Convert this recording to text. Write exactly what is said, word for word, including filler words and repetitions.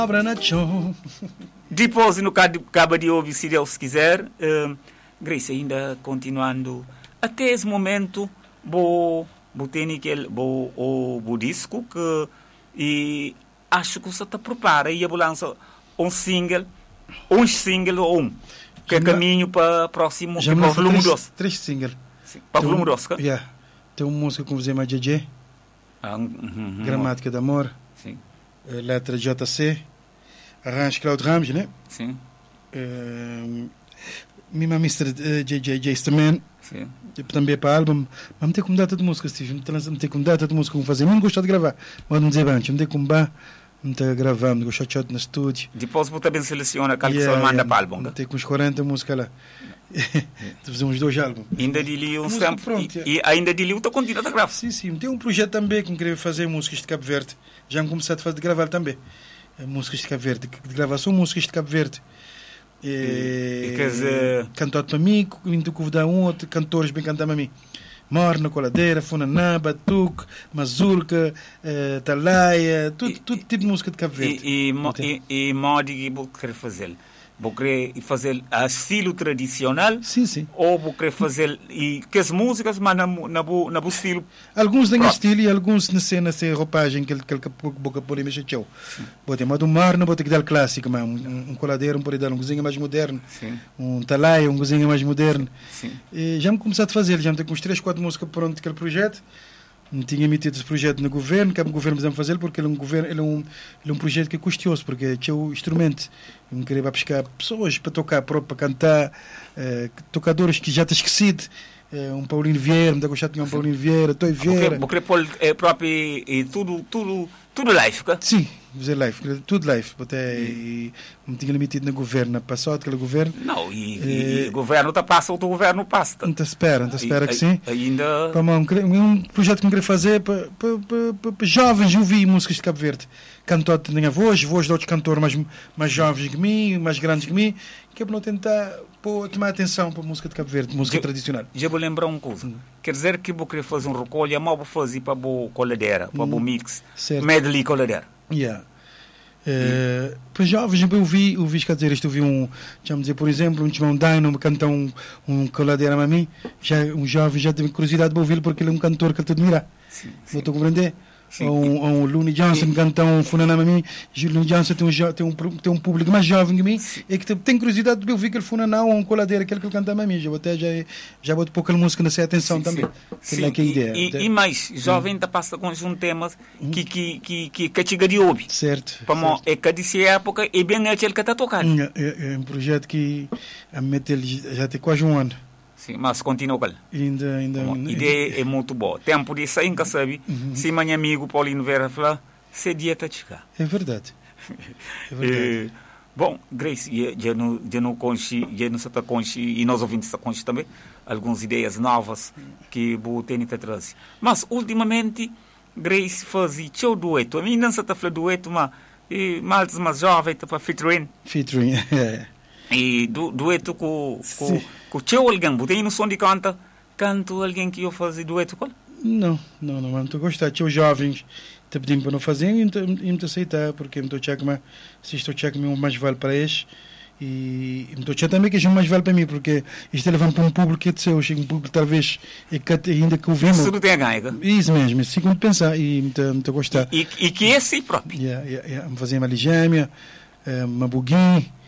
Depois, no cabo de ouvir, se Deus quiser, uh, Grace, ainda continuando, até esse momento, vou ter aquele o, o disco que e acho que você está prepara e a lança um single, um single ou um, que é caminho para o próximo, já para o volume dois. Três singles. Para o volume dois, que? Yeah. Tem uma música com o Zé J J, ah, uh, uh, uh, Gramática de Amor, sim. Uh, letra J C, arranjo Claude Ramos, né? Sim. Uh, Mima mister Uh, J J J também. Sim. Também para o álbum, mas não tem como data de música, Steve. Não tem como data de música como fazer. Não gosto de gravar, mas não dizer antes, não tem como bar, não está gravando, não gosto de chat no estúdio. Depois você também seleciona aquela yeah, que você manda yeah, para o álbum. Tem com uns quarenta músicas lá. Fazemos dois álbuns. Ainda de li um tempo. Pronto, e, yeah. e ainda de li o teu continua a gravar. Sim, sim. Tem um projeto também que me queria fazer músicas de Cabo Verde. Já me comecei a fazer de gravar também. Músicas de Cabo Verde. De gravar só músicas de Cabo Verde. E, e, quer dizer... Cantado para mim, indo convidar um outro cantores bem cantar para mim. Morna, Coladeira, Funaná, Batuque, Mazurca, uh, Talaia, tudo, tudo tipo de música de Cabo Verde. E, e, mo, e, e modo que vou querer fazer? Vou querer fazer a estilo tradicional? Sim, sim. Ou vou querer fazer e que as músicas, mas na, na, na, na estilo? Alguns têm estilo e alguns na cena, sem roupagem, que ele boca pode mexer tchau. Bote mas do mar não pode dar clássico, mas um, um coladeiro um pode dar um cozinha mais moderno, sim. Um talaia, um cozinha mais moderno. Sim. E já me comecei a fazer, já me tenho com uns três, quatro músicas pronto aquele projeto. Não tinha emitido esse projeto no governo, que o governo precisa fazer, porque ele é um, governo, ele é um, ele é um projeto que é custoso, porque tinha o instrumento. Eu não queria buscar pessoas para tocar, para cantar, eh, tocadores que já te esquecido. Eh, um Paulinho Vieira, me dá gostar de um Paulinho Vieira, Toy Vieira. Vou querer pôr é, próprio e tudo, tudo, tudo live, cara? Sim, fazer live, tudo live. Até, e, não tinha emitido no governo, passou aquele governo. Não, e, e, e o governo está passa, outro governo passa. Não te espera, não te espera que sim. Ainda... Para um, um projeto que eu queria fazer para, para, para, para jovens ouvir músicas de Cabo Verde. Cantor de minha voz, voz de outros cantores mais, mais jovens que mim, mais grandes que mim, que é para não tentar pô, tomar atenção para a música de Cabo Verde, música já, tradicional. Já vou lembrar uma coisa. Hum. Quer dizer que vou querer fazer um recolha, mas vou fazer para a coladeira, para o hum. mix, certo. Medley coladeira. Yeah. Uh, para jovens, eu ouvi, ouvi, quer dizer, isto ouvi um, vamos dizer, por exemplo, um Timão Dino cantar um, um coladeira a mim, já, um jovem já teve curiosidade de ouvi-lo porque ele é um cantor que ele te admira. Não estou a compreender? Ou um, um Looney Johnson canta um Funaná a mim, Looney Johnson tem um, tem, um, tem um público mais jovem que mim e que tem curiosidade de ouvir aquele Funaná ou um coladeira, aquele que ele canta a mim. Já vou até já, já vou pôr aquela música nessa atenção sim, também. Sim. Sim. É ideia, e, e, e mais, jovem ainda hum. passa com um tema que que que que que chega de ouve. Certo. Como é que disse época e bem é aquele que está tocando. É, é, é um projeto que a meter já tem quase um ano. Sim, mas continua com ele. Ainda, ainda. A ideia é muito boa. Tempo de sair, nunca sabe. Uhum. Se meu amigo Paulinho Vera falar, se dia está chegar. É verdade. É verdade. é, bom, Grace, já não, já não conche, já não está conche, e nós ouvintes está conche também, algumas ideias novas que o Tênis está trazendo. Mas, ultimamente, Grace fazia seu dueto. A mim não se está falando dueto, mas maltes mais jovens, está para featuring. Featuring, é. E du, dueto com o teu alguém, tem noção de canta, canto alguém que eu fazer dueto com? Não, não, não, não estou a gostar. Teu jovens te pedindo para não fazer e me aceitar, porque me estou a checar, se estou a checar mais vale para eles e me estou a checar também que é mais vale para mim, porque isto é levando para um público que é de seu, um público talvez ainda que ouvimos. Isso não tem a ganha. Isso mesmo, isso como pensar e me estou a gostar. E, e que é si próprio. Yeah, yeah, yeah. Me fazer uma ligêmea, uma buguinha.